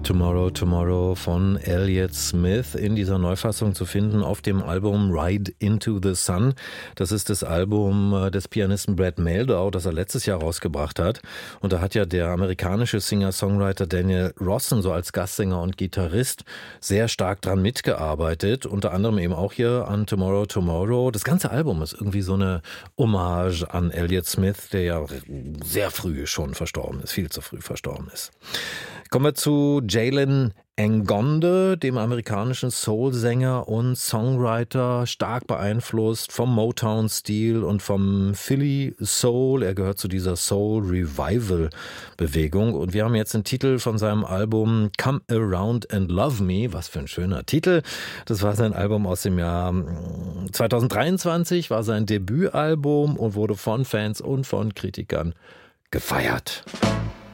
Tomorrow, Tomorrow von Elliott Smith in dieser Neufassung zu finden auf dem Album Ride into the Sun. Das ist das Album des Pianisten Brad Mehldau, das er letztes Jahr rausgebracht hat. Und da hat ja der amerikanische Singer-Songwriter Daniel Rossen so als Gastsänger und Gitarrist sehr stark dran mitgearbeitet. Unter anderem eben auch hier an Tomorrow, Tomorrow. Das ganze Album ist irgendwie so eine Hommage an Elliott Smith, der ja sehr früh schon verstorben ist, viel zu früh verstorben ist. Kommen wir zu Jalen Ngonde, dem amerikanischen Soul-Sänger und Songwriter, stark beeinflusst vom Motown-Stil und vom Philly Soul. Er gehört zu dieser Soul-Revival-Bewegung. Und wir haben jetzt den Titel von seinem Album Come Around and Love Me. Was für ein schöner Titel. Das war sein Album aus dem Jahr 2023, war sein Debütalbum und wurde von Fans und von Kritikern gefeiert.